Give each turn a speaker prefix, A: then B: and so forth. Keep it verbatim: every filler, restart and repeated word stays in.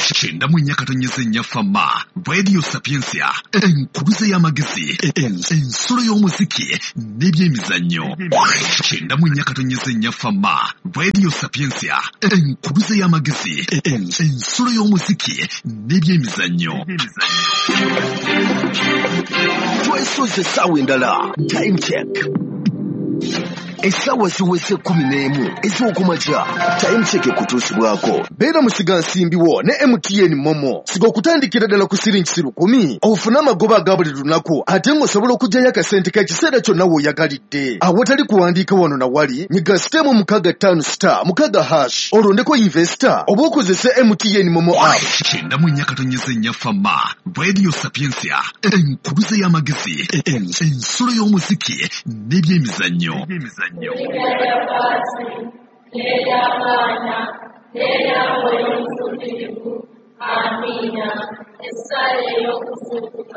A: Cyenda mu Nyakatonyeze Nyafama, Radio Sapiensia, enkuluze y'amagezi, ensolo y'omuziki n'ebyemizannyo. Cyenda mu Nyakatonyeze Nyafama, Radio Sapiensia, enkuluze y'amagezi, ensolo y'omuziki n'ebyemizannyo.
B: Twesoze essaawa endala, time check. Essaawa ziweze kumi n'emu ez'okumakya, time check kutuusibwako. Beera musiga nsimbiwo ne M T N Momo. Siga okutandikira ddala ku siringi lukumi ofune amagoba aga buli lunaku ate ng'osobola okuggyayo akasente ka kiseera kyonna w'oyagalidde. Awatali kuwandiika wano na wali, nyiga sitemu mukaaga ttaano star mukaaga hash olondeko investor oba okozese M T N Momo app.
A: Cyenda mu Nyakatonyeze Nyafama, Radio Sapiensia, enkuluze y'amagezi, ensolo y'omuziki n'ebyemizannyo.
C: Amina. Esale yo kusukuka.